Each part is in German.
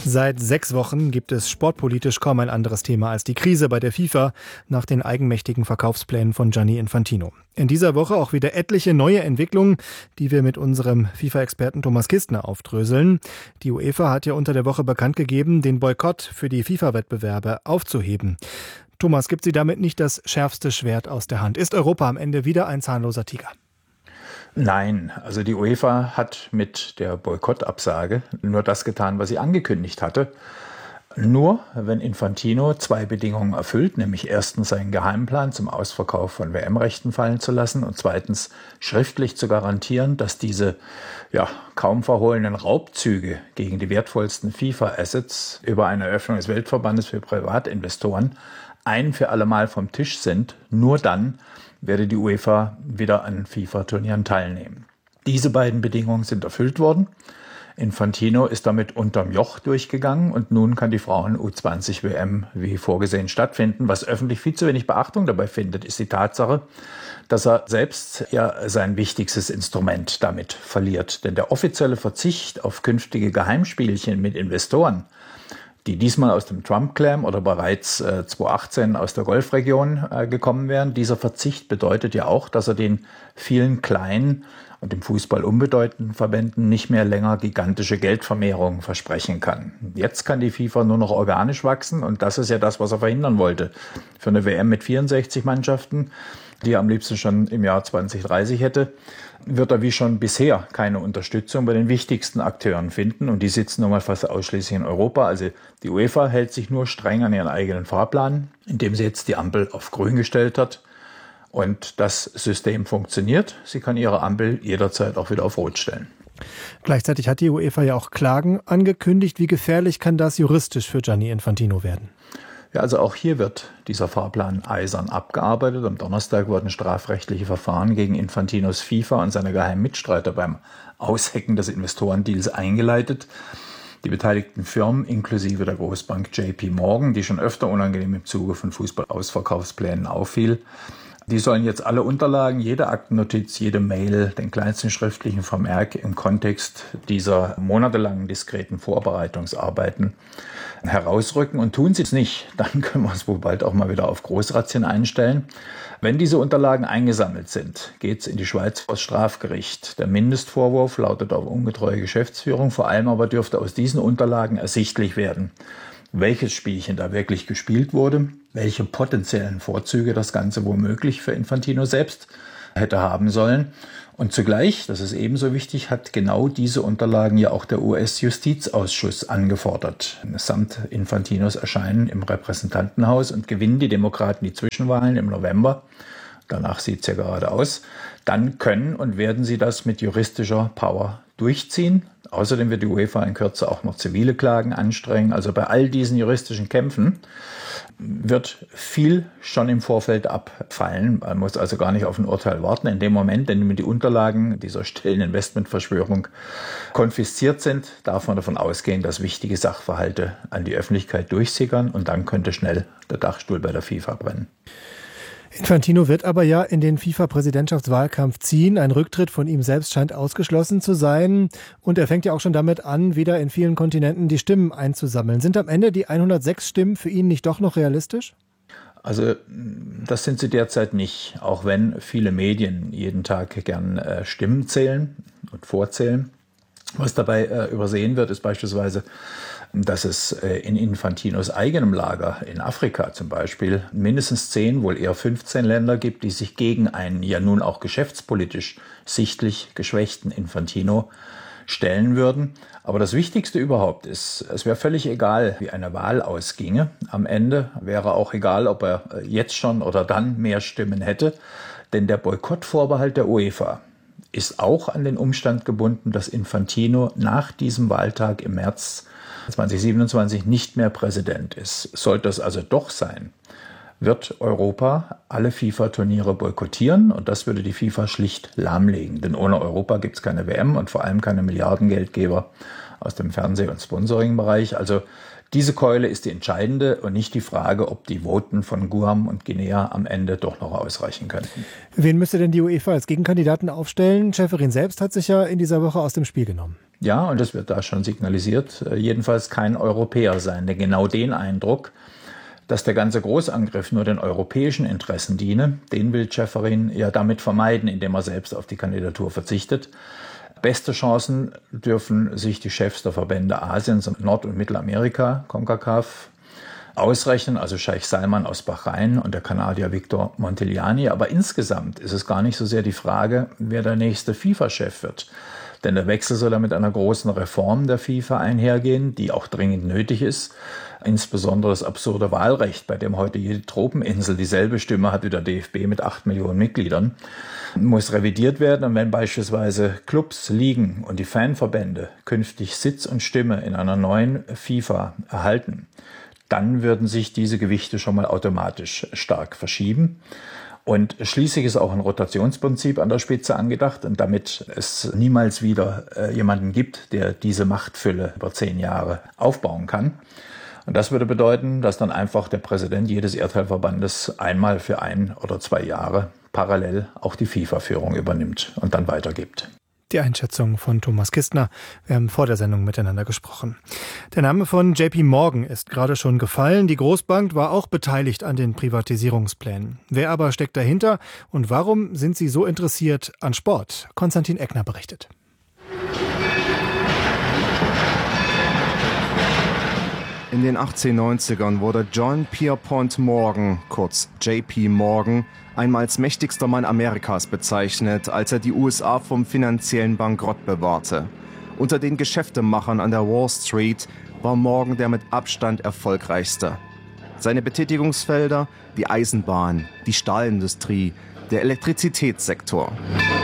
Seit 6 Wochen gibt es sportpolitisch kaum ein anderes Thema als die Krise bei der FIFA nach den eigenmächtigen Verkaufsplänen von Gianni Infantino. In dieser Woche auch wieder etliche neue Entwicklungen, die wir mit unserem FIFA-Experten Thomas Kistner aufdröseln. Die UEFA hat ja unter der Woche bekannt gegeben, den Boykott für die FIFA-Wettbewerbe aufzuheben. Thomas, gibt sie damit nicht das schärfste Schwert aus der Hand? Ist Europa am Ende wieder ein zahnloser Tiger? Nein, also die UEFA hat mit der Boykottabsage nur das getan, was sie angekündigt hatte. Nur wenn Infantino 2 Bedingungen erfüllt, nämlich erstens seinen Geheimplan zum Ausverkauf von WM-Rechten fallen zu lassen und zweitens schriftlich zu garantieren, dass diese kaum verhohlenen Raubzüge gegen die wertvollsten FIFA-Assets über eine Eröffnung des Weltverbandes für Privatinvestoren ein für alle Mal vom Tisch sind, nur dann werde die UEFA wieder an FIFA-Turnieren teilnehmen. Diese beiden Bedingungen sind erfüllt worden. Infantino ist damit unterm Joch durchgegangen und nun kann die Frauen-U20-WM wie vorgesehen stattfinden. Was öffentlich viel zu wenig Beachtung dabei findet, ist die Tatsache, dass er selbst sein wichtigstes Instrument damit verliert. Denn der offizielle Verzicht auf künftige Geheimspielchen mit Investoren, die diesmal aus dem Trump-Clan oder bereits 2018 aus der Golfregion gekommen wären. Dieser Verzicht bedeutet ja auch, dass er den vielen kleinen und im Fußball unbedeutenden Verbänden nicht mehr länger gigantische Geldvermehrungen versprechen kann. Jetzt kann die FIFA nur noch organisch wachsen und das ist ja das, was er verhindern wollte. Für eine WM mit 64 Mannschaften, die er am liebsten schon im Jahr 2030 hätte, wird er wie schon bisher keine Unterstützung bei den wichtigsten Akteuren finden. Und die sitzen nun mal fast ausschließlich in Europa. Also die UEFA hält sich nur streng an ihren eigenen Fahrplan, indem sie jetzt die Ampel auf grün gestellt hat. Und das System funktioniert. Sie kann ihre Ampel jederzeit auch wieder auf rot stellen. Gleichzeitig hat die UEFA ja auch Klagen angekündigt. Wie gefährlich kann das juristisch für Gianni Infantino werden? Ja, also auch hier wird dieser Fahrplan eisern abgearbeitet. Am Donnerstag wurden strafrechtliche Verfahren gegen Infantinos FIFA und seine geheimen Mitstreiter beim Aushecken des Investorendeals eingeleitet. Die beteiligten Firmen inklusive der Großbank JP Morgan, die schon öfter unangenehm im Zuge von Fußballausverkaufsplänen auffiel, die sollen jetzt alle Unterlagen, jede Aktennotiz, jede Mail, den kleinsten schriftlichen Vermerk im Kontext dieser monatelangen diskreten Vorbereitungsarbeiten herausrücken. Und tun sie es nicht, dann können wir uns wohl bald auch mal wieder auf Großrazzien einstellen. Wenn diese Unterlagen eingesammelt sind, geht es in die Schweiz vor das Strafgericht. Der Mindestvorwurf lautet auf ungetreue Geschäftsführung. Vor allem aber dürfte aus diesen Unterlagen ersichtlich werden, welches Spielchen da wirklich gespielt wurde, welche potenziellen Vorzüge das Ganze womöglich für Infantino selbst hätte haben sollen. Und zugleich, das ist ebenso wichtig, hat genau diese Unterlagen ja auch der US-Justizausschuss angefordert. Samt Infantinos Erscheinen im Repräsentantenhaus und gewinnen die Demokraten die Zwischenwahlen im November. Danach sieht es ja gerade aus. Dann können und werden sie das mit juristischer Power durchziehen. Außerdem wird die UEFA in Kürze auch noch zivile Klagen anstrengen. Also bei all diesen juristischen Kämpfen wird viel schon im Vorfeld abfallen. Man muss also gar nicht auf ein Urteil warten. In dem Moment, in dem die Unterlagen dieser stillen Investmentverschwörung konfisziert sind, darf man davon ausgehen, dass wichtige Sachverhalte an die Öffentlichkeit durchsickern und dann könnte schnell der Dachstuhl bei der FIFA brennen. Infantino wird aber ja in den FIFA-Präsidentschaftswahlkampf ziehen. Ein Rücktritt von ihm selbst scheint ausgeschlossen zu sein. Und er fängt ja auch schon damit an, wieder in vielen Kontinenten die Stimmen einzusammeln. Sind am Ende die 106 Stimmen für ihn nicht doch noch realistisch? Also das sind sie derzeit nicht, auch wenn viele Medien jeden Tag gern Stimmen zählen und vorzählen. Was dabei übersehen wird, ist beispielsweise, dass es in Infantinos eigenem Lager in Afrika zum Beispiel mindestens 10, wohl eher 15 Länder gibt, die sich gegen einen ja nun auch geschäftspolitisch sichtlich geschwächten Infantino stellen würden. Aber das Wichtigste überhaupt ist, es wäre völlig egal, wie eine Wahl ausginge. Am Ende wäre auch egal, ob er jetzt schon oder dann mehr Stimmen hätte. Denn der Boykottvorbehalt der UEFA ist auch an den Umstand gebunden, dass Infantino nach diesem Wahltag im März 2027 nicht mehr Präsident ist. Sollte es also doch sein, wird Europa alle FIFA-Turniere boykottieren und das würde die FIFA schlicht lahmlegen. Denn ohne Europa gibt es keine WM und vor allem keine Milliardengeldgeber aus dem Fernseh- und Sponsoring-Bereich. Also diese Keule ist die entscheidende und nicht die Frage, ob die Voten von Guam und Guinea am Ende doch noch ausreichen könnten. Wen müsste denn die UEFA als Gegenkandidaten aufstellen? Schäferin selbst hat sich ja in dieser Woche aus dem Spiel genommen. Ja, und das wird da schon signalisiert. Jedenfalls kein Europäer sein, denn genau den Eindruck, dass der ganze Großangriff nur den europäischen Interessen diene, den will Schäferin ja damit vermeiden, indem er selbst auf die Kandidatur verzichtet. Beste Chancen dürfen sich die Chefs der Verbände Asiens und Nord- und Mittelamerika, CONCACAF, ausrechnen, also Scheich Salman aus Bahrain und der Kanadier Victor Montigliani. Aber insgesamt ist es gar nicht so sehr die Frage, wer der nächste FIFA-Chef wird. Denn der Wechsel soll ja mit einer großen Reform der FIFA einhergehen, die auch dringend nötig ist. Insbesondere das absurde Wahlrecht, bei dem heute jede Tropeninsel dieselbe Stimme hat wie der DFB mit 8 Millionen Mitgliedern, muss revidiert werden. Und wenn beispielsweise Clubs, Ligen und die Fanverbände künftig Sitz und Stimme in einer neuen FIFA erhalten, dann würden sich diese Gewichte schon mal automatisch stark verschieben. Und schließlich ist auch ein Rotationsprinzip an der Spitze angedacht. Und damit es niemals wieder jemanden gibt, der diese Machtfülle über 10 Jahre aufbauen kann. Und das würde bedeuten, dass dann einfach der Präsident jedes Erdteilverbandes einmal für 1 oder 2 Jahre parallel auch die FIFA-Führung übernimmt und dann weitergibt. Die Einschätzung von Thomas Kistner. Wir haben vor der Sendung miteinander gesprochen. Der Name von JP Morgan ist gerade schon gefallen. Die Großbank war auch beteiligt an den Privatisierungsplänen. Wer aber steckt dahinter und warum sind sie so interessiert an Sport? Konstantin Eckner berichtet. In den 1890ern wurde John Pierpont Morgan, kurz JP Morgan, einmal als mächtigster Mann Amerikas bezeichnet, als er die USA vom finanziellen Bankrott bewahrte. Unter den Geschäftemachern an der Wall Street war Morgan der mit Abstand erfolgreichste. Seine Betätigungsfelder: die Eisenbahn, die Stahlindustrie, der Elektrizitätssektor.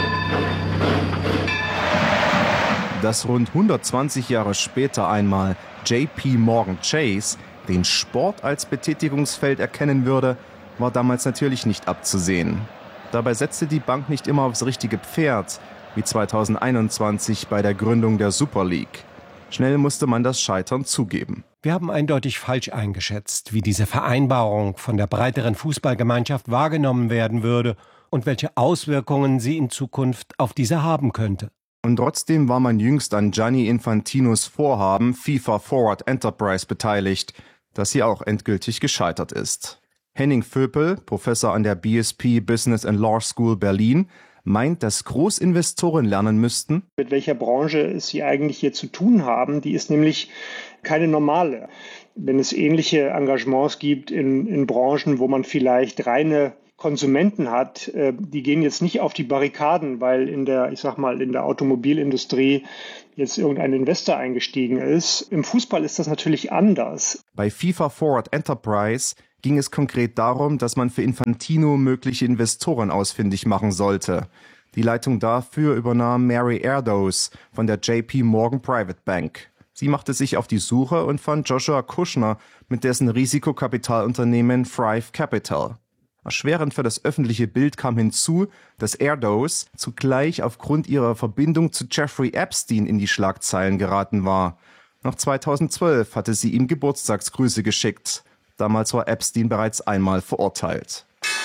Dass rund 120 Jahre später einmal JP Morgan Chase den Sport als Betätigungsfeld erkennen würde, war damals natürlich nicht abzusehen. Dabei setzte die Bank nicht immer aufs richtige Pferd, wie 2021 bei der Gründung der Super League. Schnell musste man das Scheitern zugeben. Wir haben eindeutig falsch eingeschätzt, wie diese Vereinbarung von der breiteren Fußballgemeinschaft wahrgenommen werden würde und welche Auswirkungen sie in Zukunft auf diese haben könnte. Und trotzdem war man jüngst an Gianni Infantinos Vorhaben FIFA Forward Enterprise beteiligt, das hier auch endgültig gescheitert ist. Henning Vöpel, Professor an der BSP Business and Law School Berlin, meint, dass Großinvestoren lernen müssten, mit welcher Branche sie eigentlich hier zu tun haben. Die ist nämlich keine normale. Wenn es ähnliche Engagements gibt in Branchen, wo man vielleicht reine Konsumenten hat, die gehen jetzt nicht auf die Barrikaden, weil in der Automobilindustrie jetzt irgendein Investor eingestiegen ist. Im Fußball ist das natürlich anders. Bei FIFA Forward Enterprise ging es konkret darum, dass man für Infantino mögliche Investoren ausfindig machen sollte. Die Leitung dafür übernahm Mary Erdoes von der JP Morgan Private Bank. Sie machte sich auf die Suche und fand Joshua Kushner mit dessen Risikokapitalunternehmen Thrive Capital. Erschwerend für das öffentliche Bild kam hinzu, dass Erdoes zugleich aufgrund ihrer Verbindung zu Jeffrey Epstein in die Schlagzeilen geraten war. Noch 2012 hatte sie ihm Geburtstagsgrüße geschickt. Damals war Epstein bereits einmal verurteilt.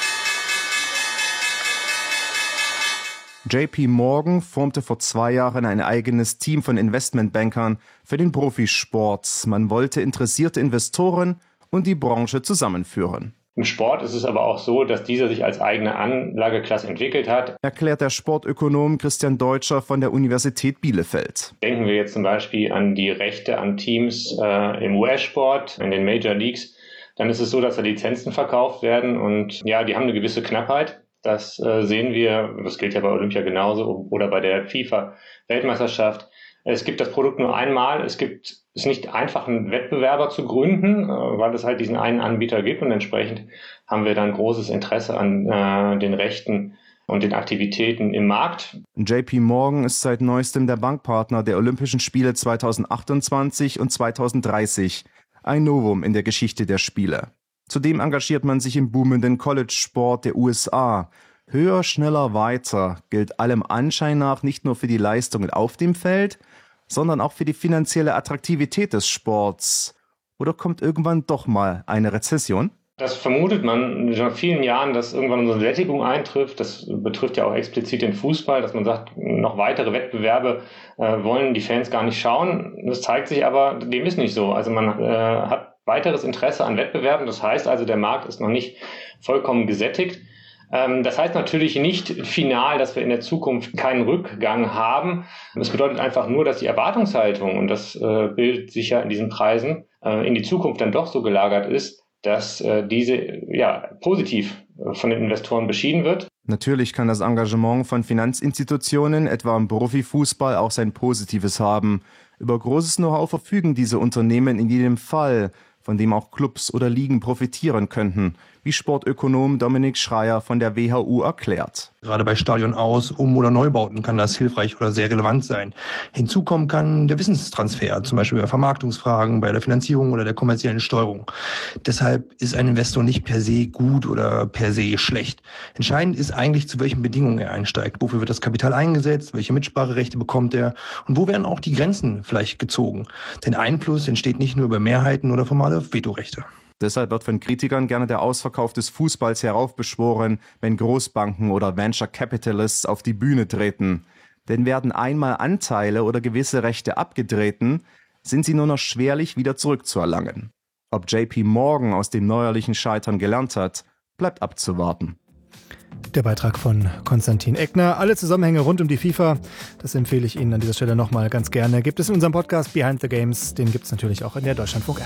JP Morgan formte vor 2 Jahren ein eigenes Team von Investmentbankern für den Profisport. Man wollte interessierte Investoren und die Branche zusammenführen. Im Sport ist es aber auch so, dass dieser sich als eigene Anlageklasse entwickelt hat, erklärt der Sportökonom Christian Deutscher von der Universität Bielefeld. Denken wir jetzt zum Beispiel an die Rechte an Teams im US-Sport, in den Major Leagues. Dann ist es so, dass da Lizenzen verkauft werden und ja, die haben eine gewisse Knappheit. Das sehen wir, das gilt ja bei Olympia genauso oder bei der FIFA-Weltmeisterschaft. Es gibt das Produkt nur einmal. Es ist nicht einfach, einen Wettbewerber zu gründen, weil es halt diesen einen Anbieter gibt und entsprechend haben wir dann großes Interesse an den Rechten und den Aktivitäten im Markt. JP Morgan ist seit neuestem der Bankpartner der Olympischen Spiele 2028 und 2030. Ein Novum in der Geschichte der Spiele. Zudem engagiert man sich im boomenden College-Sport der USA. Höher, schneller, weiter gilt allem Anschein nach nicht nur für die Leistungen auf dem Feld, sondern auch für die finanzielle Attraktivität des Sports. Oder kommt irgendwann doch mal eine Rezession? Das vermutet man schon vielen Jahren, dass irgendwann unsere Sättigung eintrifft. Das betrifft ja auch explizit den Fußball, dass man sagt, noch weitere Wettbewerbe wollen die Fans gar nicht schauen. Das zeigt sich aber, dem ist nicht so. Also man hat weiteres Interesse an Wettbewerben. Das heißt also, der Markt ist noch nicht vollkommen gesättigt. Das heißt natürlich nicht final, dass wir in der Zukunft keinen Rückgang haben. Das bedeutet einfach nur, dass die Erwartungshaltung, und das bildet sich ja in diesen Preisen, in die Zukunft dann doch so gelagert ist, dass diese positiv von den Investoren beschieden wird. Natürlich kann das Engagement von Finanzinstitutionen, etwa im Profifußball, auch sein Positives haben. Über großes Know-how verfügen diese Unternehmen in jedem Fall, von dem auch Clubs oder Ligen profitieren könnten, wie Sportökonom Dominik Schreier von der WHU erklärt. Gerade bei Stadionaus-, Um- oder Neubauten kann das hilfreich oder sehr relevant sein. Hinzu kommen kann der Wissenstransfer, zum Beispiel bei Vermarktungsfragen, bei der Finanzierung oder der kommerziellen Steuerung. Deshalb ist ein Investor nicht per se gut oder per se schlecht. Entscheidend ist eigentlich, zu welchen Bedingungen er einsteigt. Wofür wird das Kapital eingesetzt? Welche Mitspracherechte bekommt er? Und wo werden auch die Grenzen vielleicht gezogen? Denn Einfluss entsteht nicht nur über Mehrheiten oder formale Vetorechte. Deshalb wird von Kritikern gerne der Ausverkauf des Fußballs heraufbeschworen, wenn Großbanken oder Venture Capitalists auf die Bühne treten. Denn werden einmal Anteile oder gewisse Rechte abgetreten, sind sie nur noch schwerlich wieder zurückzuerlangen. Ob JP Morgan aus dem neuerlichen Scheitern gelernt hat, bleibt abzuwarten. Der Beitrag von Konstantin Eckner. Alle Zusammenhänge rund um die FIFA, das empfehle ich Ihnen an dieser Stelle nochmal ganz gerne. Gibt es in unserem Podcast Behind the Games, den gibt es natürlich auch in der Deutschlandfunk-App.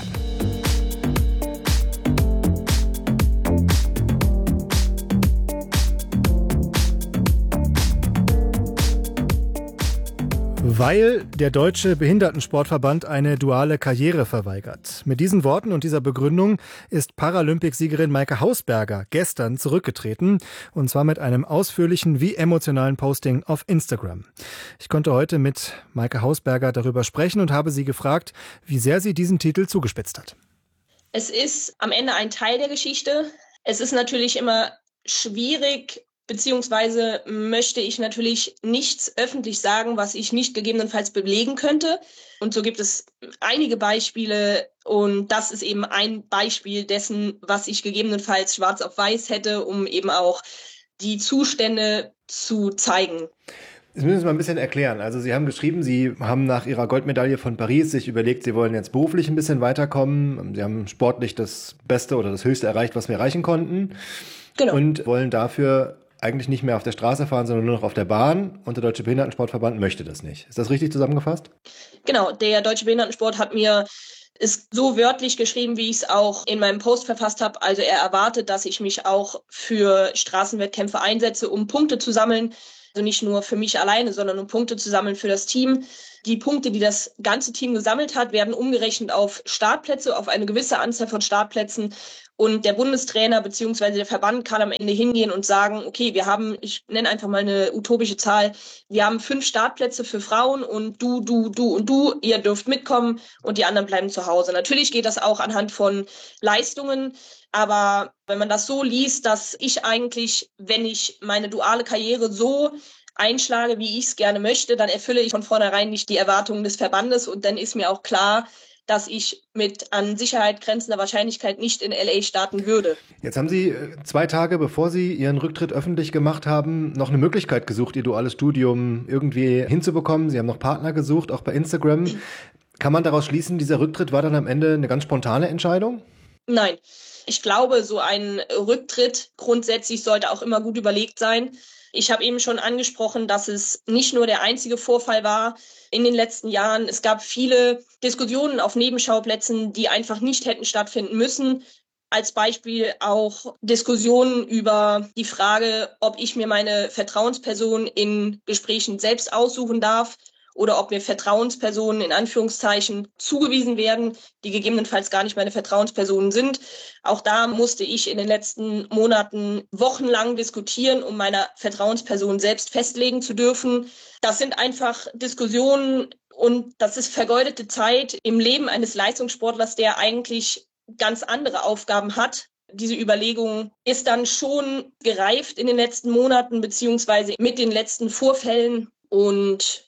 Weil der Deutsche Behindertensportverband eine duale Karriere verweigert. Mit diesen Worten und dieser Begründung ist Paralympicsiegerin Maike Hausberger gestern zurückgetreten, und zwar mit einem ausführlichen wie emotionalen Posting auf Instagram. Ich konnte heute mit Maike Hausberger darüber sprechen und habe sie gefragt, wie sehr sie diesen Titel zugespitzt hat. Es ist am Ende ein Teil der Geschichte. Es ist natürlich immer schwierig, beziehungsweise möchte ich natürlich nichts öffentlich sagen, was ich nicht gegebenenfalls belegen könnte. Und so gibt es einige Beispiele, und das ist eben ein Beispiel dessen, was ich gegebenenfalls schwarz auf weiß hätte, um eben auch die Zustände zu zeigen. Das müssen Sie mal ein bisschen erklären. Also Sie haben geschrieben, Sie haben nach Ihrer Goldmedaille von Paris sich überlegt, Sie wollen jetzt beruflich ein bisschen weiterkommen. Sie haben sportlich das Beste oder das Höchste erreicht, was wir erreichen konnten. Genau. Und wollen dafür eigentlich nicht mehr auf der Straße fahren, sondern nur noch auf der Bahn. Und der Deutsche Behindertensportverband möchte das nicht. Ist das richtig zusammengefasst? Genau, der Deutsche Behindertensport hat mir ist so wörtlich geschrieben, wie ich es auch in meinem Post verfasst habe. Also er erwartet, dass ich mich auch für Straßenwettkämpfe einsetze, um Punkte zu sammeln. Also nicht nur für mich alleine, sondern um Punkte zu sammeln für das Team. Die Punkte, die das ganze Team gesammelt hat, werden umgerechnet auf Startplätze, auf eine gewisse Anzahl von Startplätzen. Und der Bundestrainer bzw. der Verband kann am Ende hingehen und sagen, okay, wir haben, ich nenne einfach mal eine utopische Zahl, wir haben 5 Startplätze für Frauen und du und du, ihr dürft mitkommen und die anderen bleiben zu Hause. Natürlich geht das auch anhand von Leistungen, aber wenn man das so liest, dass ich eigentlich, wenn ich meine duale Karriere so einschlage, wie ich es gerne möchte, dann erfülle ich von vornherein nicht die Erwartungen des Verbandes, und dann ist mir auch klar, dass ich mit an Sicherheit grenzender Wahrscheinlichkeit nicht in LA starten würde. Jetzt haben Sie 2 Tage, bevor Sie Ihren Rücktritt öffentlich gemacht haben, noch eine Möglichkeit gesucht, Ihr duales Studium irgendwie hinzubekommen. Sie haben noch Partner gesucht, auch bei Instagram. Kann man daraus schließen, dieser Rücktritt war dann am Ende eine ganz spontane Entscheidung? Nein. Ich glaube, so ein Rücktritt grundsätzlich sollte auch immer gut überlegt sein. Ich habe eben schon angesprochen, dass es nicht nur der einzige Vorfall war in den letzten Jahren. Es gab viele Diskussionen auf Nebenschauplätzen, die einfach nicht hätten stattfinden müssen. Als Beispiel auch Diskussionen über die Frage, ob ich mir meine Vertrauensperson in Gesprächen selbst aussuchen darf oder ob mir Vertrauenspersonen in Anführungszeichen zugewiesen werden, die gegebenenfalls gar nicht meine Vertrauenspersonen sind. Auch da musste ich in den letzten Monaten wochenlang diskutieren, um meine Vertrauensperson selbst festlegen zu dürfen. Das sind einfach Diskussionen, und das ist vergeudete Zeit im Leben eines Leistungssportlers, der eigentlich ganz andere Aufgaben hat. Diese Überlegung ist dann schon gereift in den letzten Monaten beziehungsweise mit den letzten Vorfällen. Und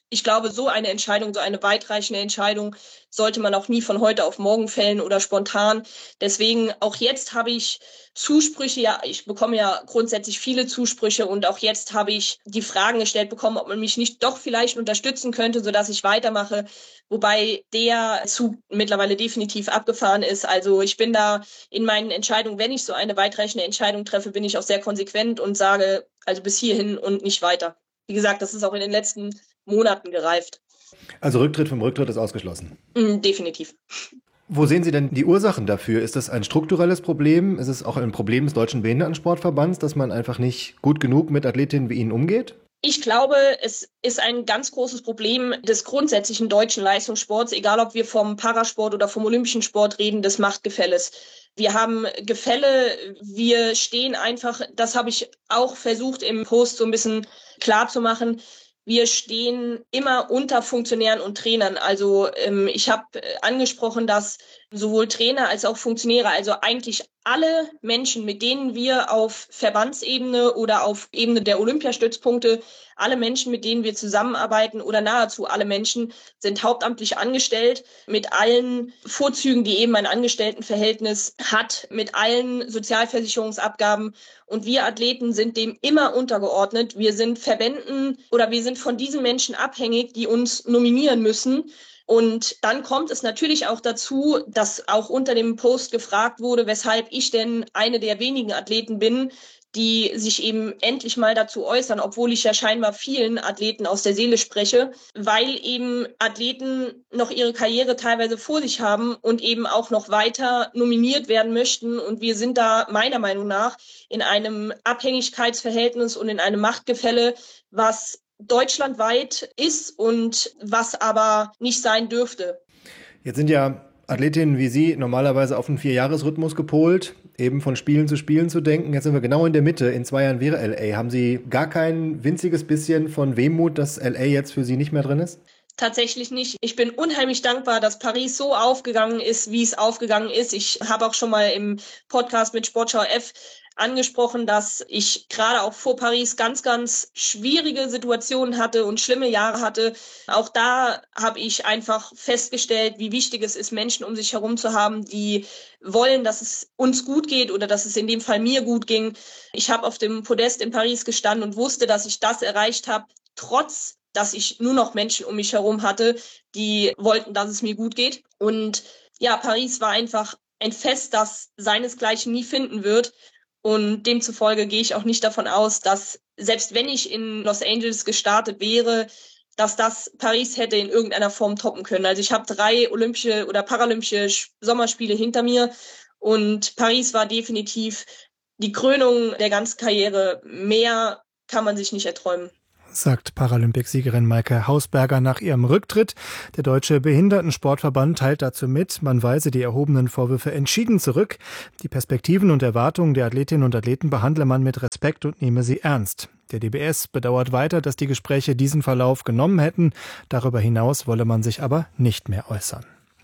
Ich glaube, so eine Entscheidung, so eine weitreichende Entscheidung sollte man auch nie von heute auf morgen fällen oder spontan. Deswegen auch jetzt habe ich Zusprüche, ja, ich bekomme ja grundsätzlich viele Zusprüche und auch jetzt habe ich die Fragen gestellt bekommen, ob man mich nicht doch vielleicht unterstützen könnte, sodass ich weitermache, wobei der Zug mittlerweile definitiv abgefahren ist. Also ich bin da in meinen Entscheidungen, wenn ich so eine weitreichende Entscheidung treffe, bin ich auch sehr konsequent und sage, also bis hierhin und nicht weiter. Wie gesagt, das ist auch in den letzten Monaten gereift. Also Rücktritt vom Rücktritt ist ausgeschlossen? Definitiv. Wo sehen Sie denn die Ursachen dafür? Ist das ein strukturelles Problem? Ist es auch ein Problem des Deutschen Behindertensportverbands, dass man einfach nicht gut genug mit Athletinnen wie Ihnen umgeht? Ich glaube, es ist ein ganz großes Problem des grundsätzlichen deutschen Leistungssports, egal ob wir vom Parasport oder vom olympischen Sport reden, des Machtgefälles. Wir haben Gefälle, wir stehen einfach, das habe ich auch versucht im Post so ein bisschen klar zu machen, wir stehen immer unter Funktionären und Trainern. Also ich habe angesprochen, dass sowohl Trainer als auch Funktionäre, also eigentlich alle Menschen, mit denen wir auf Verbandsebene oder auf Ebene der Olympiastützpunkte, alle Menschen, mit denen wir zusammenarbeiten oder nahezu alle Menschen sind hauptamtlich angestellt, mit allen Vorzügen, die eben ein Angestelltenverhältnis hat, mit allen Sozialversicherungsabgaben. Und wir Athleten sind dem immer untergeordnet. Wir sind Verbänden oder wir sind von diesen Menschen abhängig, die uns nominieren müssen. Und dann kommt es natürlich auch dazu, dass auch unter dem Post gefragt wurde, weshalb ich denn eine der wenigen Athleten bin, die sich eben endlich mal dazu äußern, obwohl ich ja scheinbar vielen Athleten aus der Seele spreche, weil eben Athleten noch ihre Karriere teilweise vor sich haben und eben auch noch weiter nominiert werden möchten. Und wir sind da meiner Meinung nach in einem Abhängigkeitsverhältnis und in einem Machtgefälle, was deutschlandweit ist und was aber nicht sein dürfte. Jetzt sind ja Athletinnen wie Sie normalerweise auf einen 4-Jahres-Rhythmus gepolt, eben von Spielen zu denken. Jetzt sind wir genau in der Mitte. In 2 Jahren wäre LA. Haben Sie gar kein winziges bisschen von Wehmut, dass LA jetzt für Sie nicht mehr drin ist? Tatsächlich nicht. Ich bin unheimlich dankbar, dass Paris so aufgegangen ist, wie es aufgegangen ist. Ich habe auch schon mal im Podcast mit Sportschau F angesprochen, dass ich gerade auch vor Paris ganz, ganz schwierige Situationen hatte und schlimme Jahre hatte. Auch da habe ich einfach festgestellt, wie wichtig es ist, Menschen um sich herum zu haben, die wollen, dass es uns gut geht oder dass es in dem Fall mir gut ging. Ich habe auf dem Podest in Paris gestanden und wusste, dass ich das erreicht habe, trotz dass ich nur noch Menschen um mich herum hatte, die wollten, dass es mir gut geht. Und ja, Paris war einfach ein Fest, das seinesgleichen nie finden wird. Und demzufolge gehe ich auch nicht davon aus, dass selbst wenn ich in Los Angeles gestartet wäre, dass das Paris hätte in irgendeiner Form toppen können. Also ich habe 3 olympische oder paralympische Sommerspiele hinter mir und Paris war definitiv die Krönung der ganzen Karriere. Mehr kann man sich nicht erträumen, sagt Paralympicsiegerin Maike Hausberger nach ihrem Rücktritt. Der Deutsche Behindertensportverband teilt dazu mit, man weise die erhobenen Vorwürfe entschieden zurück. Die Perspektiven und Erwartungen der Athletinnen und Athleten behandle man mit Respekt und nehme sie ernst. Der DBS bedauert weiter, dass die Gespräche diesen Verlauf genommen hätten. Darüber hinaus wolle man sich aber nicht mehr äußern.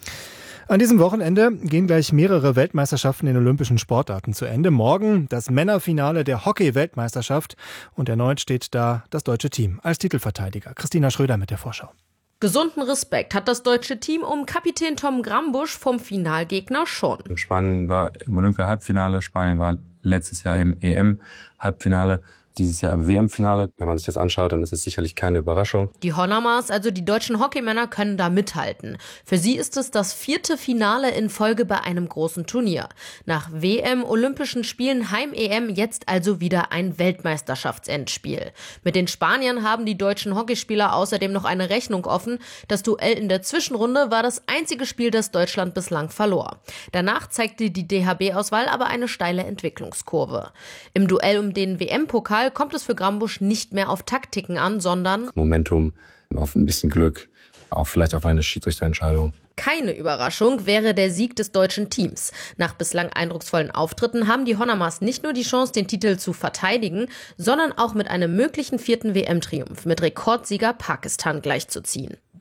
An diesem Wochenende gehen gleich mehrere Weltmeisterschaften in olympischen Sportarten zu Ende. Morgen das Männerfinale der Hockey-Weltmeisterschaft und erneut steht da das deutsche Team als Titelverteidiger. Christina Schröder mit der Vorschau. Gesunden Respekt hat das deutsche Team um Kapitän Tom Grambusch vom Finalgegner schon. Spanien war im Olympia-Halbfinale, Spanien war letztes Jahr im EM-Halbfinale. Dieses Jahr im WM-Finale. Wenn man sich das anschaut, dann ist es sicherlich keine Überraschung. Die Honormas, also die deutschen Hockeymänner, können da mithalten. Für sie ist es das 4. Finale in Folge bei einem großen Turnier. Nach WM, Olympischen Spielen, Heim-EM jetzt also wieder ein Weltmeisterschaftsendspiel. Mit den Spaniern haben die deutschen Hockeyspieler außerdem noch eine Rechnung offen. Das Duell in der Zwischenrunde war das einzige Spiel, das Deutschland bislang verlor. Danach zeigte die DHB-Auswahl aber eine steile Entwicklungskurve. Im Duell um den WM-Pokal kommt es für Grambusch nicht mehr auf Taktiken an, sondern Momentum, auf ein bisschen Glück, auch vielleicht auf eine Schiedsrichterentscheidung. Keine Überraschung wäre der Sieg des deutschen Teams. Nach bislang eindrucksvollen Auftritten haben die Honormas nicht nur die Chance, den Titel zu verteidigen, sondern auch mit einem möglichen 4. WM-Triumph mit Rekordsieger Pakistan gleichzuziehen.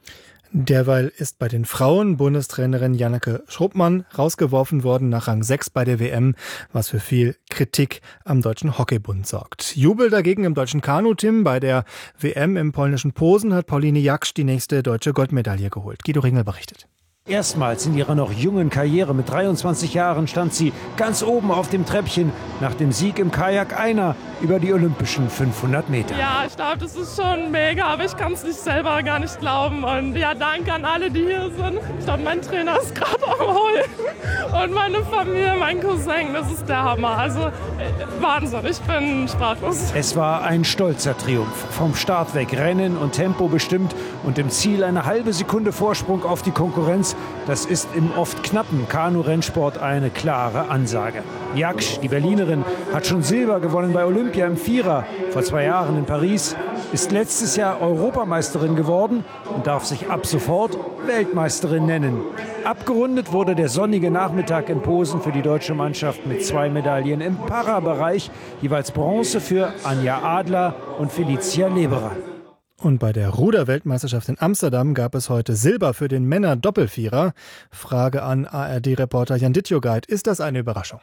Derweil ist bei den Frauen Bundestrainerin Janneke Schruppmann rausgeworfen worden nach Rang 6 bei der WM, was für viel Kritik am Deutschen Hockeybund sorgt. Jubel dagegen im deutschen Kanu-Team. Bei der WM im polnischen Posen hat Pauline Jaksch die nächste deutsche Goldmedaille geholt. Guido Ringel berichtet. Erstmals in ihrer noch jungen Karriere mit 23 Jahren stand sie ganz oben auf dem Treppchen nach dem Sieg im Kajak Einer über die olympischen 500 Meter. Ja, ich glaube, das ist schon mega, aber ich kann es nicht selber gar nicht glauben. Und ja, danke an alle, die hier sind. Ich glaube, mein Trainer ist gerade am Heulen. Und meine Familie, mein Cousin, das ist der Hammer. Also Wahnsinn, ich bin sprachlos. Es war ein stolzer Triumph. Vom Start weg Rennen und Tempo bestimmt und im Ziel eine halbe Sekunde Vorsprung auf die Konkurrenz. Das ist im oft knappen Kanu-Rennsport eine klare Ansage. Jaksch, die Berlinerin, hat schon Silber gewonnen bei Olympia im Vierer vor 2 Jahren in Paris, ist letztes Jahr Europameisterin geworden und darf sich ab sofort Weltmeisterin nennen. Abgerundet wurde der sonnige Nachmittag in Posen für die deutsche Mannschaft mit 2 Medaillen im Para-Bereich, jeweils Bronze für Anja Adler und Felicia Leberer. Und bei der Ruder-Weltmeisterschaft in Amsterdam gab es heute Silber für den Männer-Doppelvierer. Frage an ARD-Reporter Jan Dittjogait. Ist das eine Überraschung?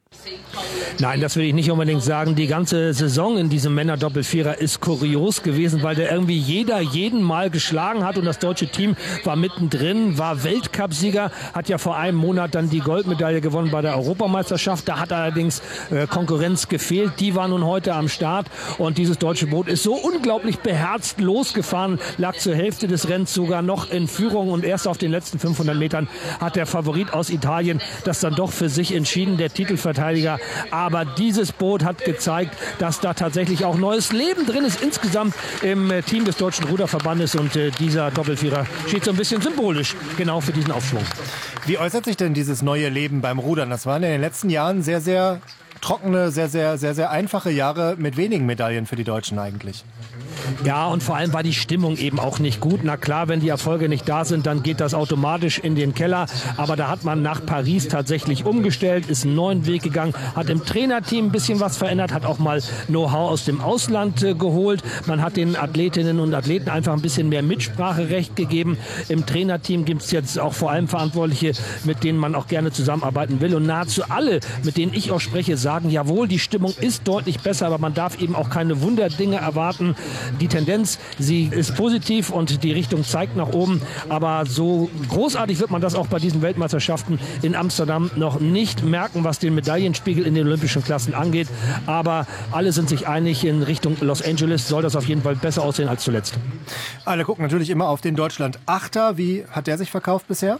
Nein, das will ich nicht unbedingt sagen. Die ganze Saison in diesem Männer-Doppelvierer ist kurios gewesen, weil der irgendwie jeden Mal geschlagen hat und das deutsche Team war mittendrin, war Weltcupsieger, hat ja vor einem Monat dann die Goldmedaille gewonnen bei der Europameisterschaft. Da hat allerdings Konkurrenz gefehlt. Die war nun heute am Start und dieses deutsche Boot ist so unglaublich beherzt losgefahren, lag zur Hälfte des Rennens sogar noch in Führung und erst auf den letzten 500 Metern hat der Favorit aus Italien das dann doch für sich entschieden, der Titelverteidiger. Aber dieses Boot hat gezeigt, dass da tatsächlich auch neues Leben drin ist insgesamt im Team des Deutschen Ruderverbandes und dieser Doppelvierer steht so ein bisschen symbolisch genau für diesen Aufschwung. Wie äußert sich denn dieses neue Leben beim Rudern? Das waren in den letzten Jahren sehr, sehr trockene, sehr einfache Jahre mit wenigen Medaillen für die Deutschen eigentlich. Ja, und vor allem war die Stimmung eben auch nicht gut. Na klar, wenn die Erfolge nicht da sind, dann geht das automatisch in den Keller. Aber da hat man nach Paris tatsächlich umgestellt, ist einen neuen Weg gegangen, hat im Trainerteam ein bisschen was verändert, hat auch mal Know-how aus dem Ausland geholt. Man hat den Athletinnen und Athleten einfach ein bisschen mehr Mitspracherecht gegeben. Im Trainerteam gibt es jetzt auch vor allem Verantwortliche, mit denen man auch gerne zusammenarbeiten will. Und nahezu alle, mit denen ich auch spreche, sagen, jawohl, die Stimmung ist deutlich besser, aber man darf eben auch keine Wunderdinge erwarten. Die Tendenz, sie ist positiv und die Richtung zeigt nach oben. Aber so großartig wird man das auch bei diesen Weltmeisterschaften in Amsterdam noch nicht merken, was den Medaillenspiegel in den olympischen Klassen angeht. Aber alle sind sich einig, in Richtung Los Angeles soll das auf jeden Fall besser aussehen als zuletzt. Alle gucken natürlich immer auf den Deutschland-Achter. Wie hat der sich verkauft bisher?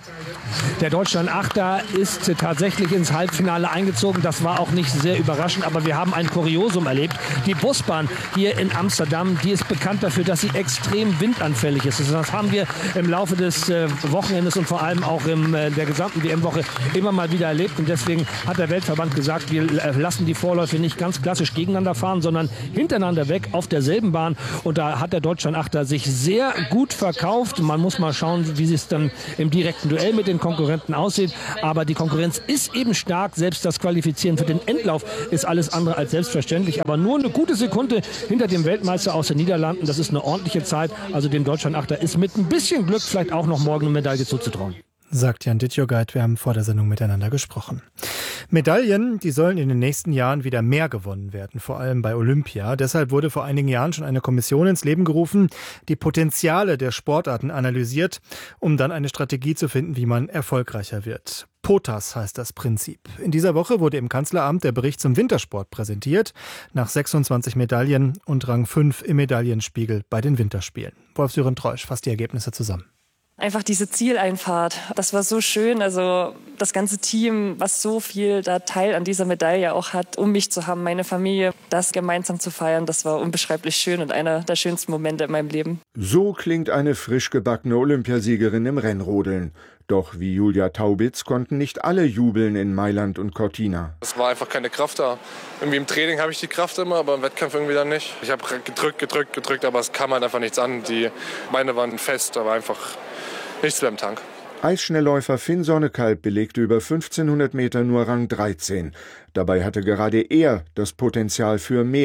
Der Deutschland-Achter ist tatsächlich ins Halbfinale eingezogen. Das war auch nicht sehr überraschend, aber wir haben ein Kuriosum erlebt. Die Busbahn hier in Amsterdam, die ist bekannt dafür, dass sie extrem windanfällig ist. Das haben wir im Laufe des Wochenendes und vor allem auch in der gesamten WM-Woche immer mal wieder erlebt. Und deswegen hat der Weltverband gesagt, wir lassen die Vorläufe nicht ganz klassisch gegeneinander fahren, sondern hintereinander weg auf derselben Bahn. Und da hat der Deutschland-Achter sich sehr gut verkauft. Man muss mal schauen, wie es dann im direkten Duell mit den Konkurrenten aussieht. Aber die Konkurrenz ist eben stark. Selbst das Qualifizieren für den Endlauf ist alles andere als selbstverständlich. Aber nur eine gute Sekunde hinter dem Weltmeister aus den Niederlanden. Das ist eine ordentliche Zeit. Also dem Deutschland-Achter ist mit ein bisschen Glück vielleicht auch noch morgen eine Medaille zuzutrauen. Sagt Jan Dittjogait, wir haben vor der Sendung miteinander gesprochen. Medaillen, die sollen in den nächsten Jahren wieder mehr gewonnen werden, vor allem bei Olympia. Deshalb wurde vor einigen Jahren schon eine Kommission ins Leben gerufen, die Potenziale der Sportarten analysiert, um dann eine Strategie zu finden, wie man erfolgreicher wird. POTAS heißt das Prinzip. In dieser Woche wurde im Kanzleramt der Bericht zum Wintersport präsentiert, nach 26 Medaillen und Rang 5 im Medaillenspiegel bei den Winterspielen. Wolf-Sören Treusch fasst die Ergebnisse zusammen. Einfach diese Zieleinfahrt, das war so schön. Also das ganze Team, was so viel da Teil an dieser Medaille auch hat, um mich zu haben, meine Familie, das gemeinsam zu feiern, das war unbeschreiblich schön und einer der schönsten Momente in meinem Leben. So klingt eine frisch gebackene Olympiasiegerin im Rennrodeln. Doch wie Julia Taubitz konnten nicht alle jubeln in Mailand und Cortina. Es war einfach keine Kraft da. Irgendwie im Training habe ich die Kraft immer, aber im Wettkampf irgendwie dann nicht. Ich habe gedrückt, aber es kam halt einfach nichts an. Die Beine waren fest, aber einfach nichts mehr im Tank. Eisschnellläufer Finn Sonnekalb belegte über 1500 Meter nur Rang 13. Dabei hatte gerade er das Potenzial für mehr,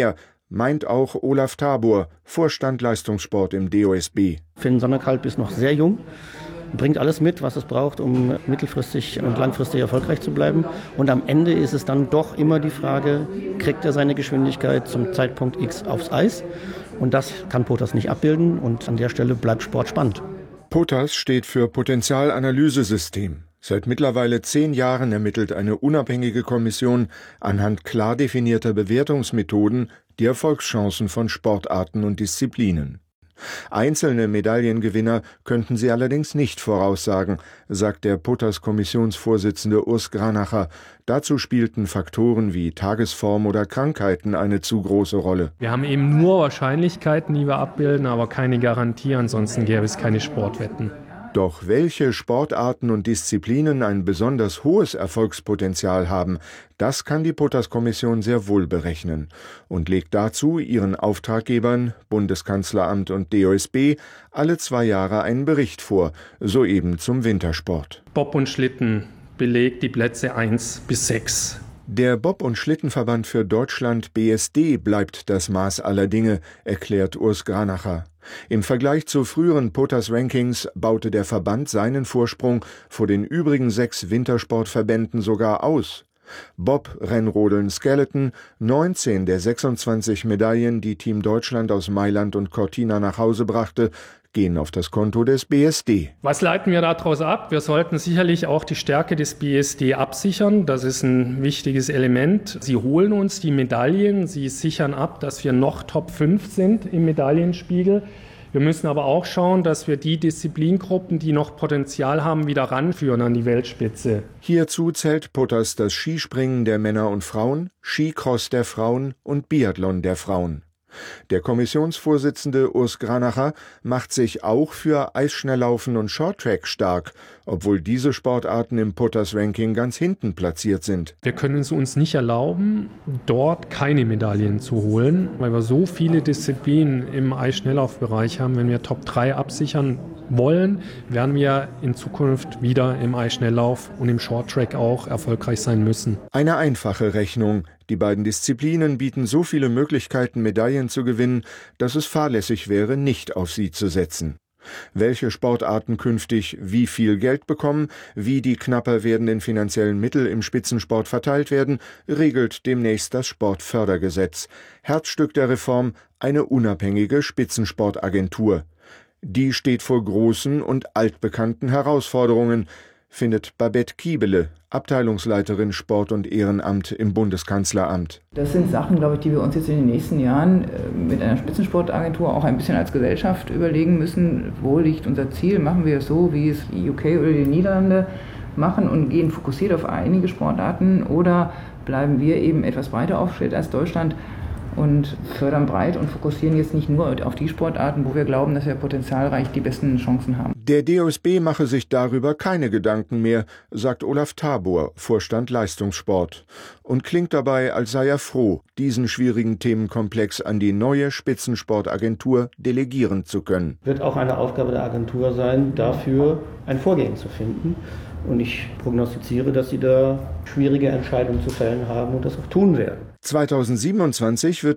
meint auch Olaf Tabor, Vorstand Leistungssport im DOSB. Finn Sonnekalb ist noch sehr jung, bringt alles mit, was es braucht, um mittelfristig und langfristig erfolgreich zu bleiben. Und am Ende ist es dann doch immer die Frage, kriegt er seine Geschwindigkeit zum Zeitpunkt X aufs Eis? Und das kann Potas nicht abbilden und an der Stelle bleibt Sport spannend. Potas steht für Potenzialanalysesystem. Seit mittlerweile 10 Jahren ermittelt eine unabhängige Kommission anhand klar definierter Bewertungsmethoden die Erfolgschancen von Sportarten und Disziplinen. Einzelne Medaillengewinner könnten sie allerdings nicht voraussagen, sagt der Potas-Kommissionsvorsitzende Urs Granacher. Dazu spielten Faktoren wie Tagesform oder Krankheiten eine zu große Rolle. Wir haben eben nur Wahrscheinlichkeiten, die wir abbilden, aber keine Garantie, ansonsten gäbe es keine Sportwetten. Doch welche Sportarten und Disziplinen ein besonders hohes Erfolgspotenzial haben, das kann die Potas-Kommission sehr wohl berechnen und legt dazu ihren Auftraggebern, Bundeskanzleramt und DOSB, alle 2 Jahre einen Bericht vor, soeben zum Wintersport. Bob und Schlitten belegt die Plätze 1 bis 6. Der Bob- und Schlittenverband für Deutschland BSD bleibt das Maß aller Dinge, erklärt Urs Granacher. Im Vergleich zu früheren Potas-Rankings baute der Verband seinen Vorsprung vor den übrigen 6 Wintersportverbänden sogar aus. Bob, Rennrodeln, Skeleton, 19 der 26 Medaillen, die Team Deutschland aus Mailand und Cortina nach Hause brachte, gehen auf das Konto des BSD. Was leiten wir daraus ab? Wir sollten sicherlich auch die Stärke des BSD absichern. Das ist ein wichtiges Element. Sie holen uns die Medaillen. Sie sichern ab, dass wir noch Top 5 sind im Medaillenspiegel. Wir müssen aber auch schauen, dass wir die Disziplingruppen, die noch Potenzial haben, wieder ranführen an die Weltspitze. Hierzu zählt Potas das Skispringen der Männer und Frauen, Skicross der Frauen und Biathlon der Frauen. Der Kommissionsvorsitzende Urs Granacher macht sich auch für Eisschnelllaufen und Shorttrack stark, obwohl diese Sportarten im Potas-Ranking ganz hinten platziert sind. Wir können es uns nicht erlauben, dort keine Medaillen zu holen, weil wir so viele Disziplinen im Eisschnelllaufbereich haben. Wenn wir Top 3 absichern wollen, werden wir in Zukunft wieder im Eisschnelllauf und im Shorttrack auch erfolgreich sein müssen. Eine einfache Rechnung. Die beiden Disziplinen bieten so viele Möglichkeiten, Medaillen zu gewinnen, dass es fahrlässig wäre, nicht auf sie zu setzen. Welche Sportarten künftig wie viel Geld bekommen, wie die knapper werdenden finanziellen Mittel im Spitzensport verteilt werden, regelt demnächst das Sportfördergesetz. Herzstück der Reform: eine unabhängige Spitzensportagentur. Die steht vor großen und altbekannten Herausforderungen, findet Babette Kiebele, Abteilungsleiterin Sport und Ehrenamt im Bundeskanzleramt. Das sind Sachen, glaube ich, die wir uns jetzt in den nächsten Jahren mit einer Spitzensportagentur auch ein bisschen als Gesellschaft überlegen müssen. Wo liegt unser Ziel? Machen wir es so, wie es die UK oder die Niederlande machen und gehen fokussiert auf einige Sportarten, oder bleiben wir eben etwas breiter aufgestellt als Deutschland und fördern breit und fokussieren jetzt nicht nur auf die Sportarten, wo wir glauben, dass wir potenzialreich die besten Chancen haben. Der DOSB mache sich darüber keine Gedanken mehr, sagt Olaf Tabor, Vorstand Leistungssport, und klingt dabei, als sei er froh, diesen schwierigen Themenkomplex an die neue Spitzensportagentur delegieren zu können. Wird auch eine Aufgabe der Agentur sein, dafür ein Vorgehen zu finden. Und ich prognostiziere, dass sie da schwierige Entscheidungen zu fällen haben und das auch tun werden. 2027 wird